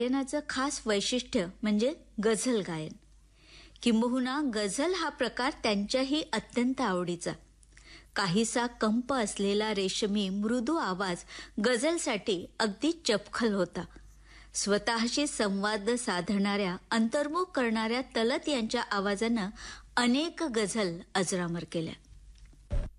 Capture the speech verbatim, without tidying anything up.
गायनाचं खास वैशिष्ट्य म्हणजे गझल गायन. किंबहुना गझल हा प्रकार त्यांच्याही अत्यंत आवडीचा. काहीसा कंप असलेला रेशमी मृदू आवाज गझलसाठी अगदी चपखल होता. स्वतःशी संवाद साधणाऱ्या, अंतर्मुख करणाऱ्या तलत यांच्या आवाजानं अनेक गझल अजरामर केल्या.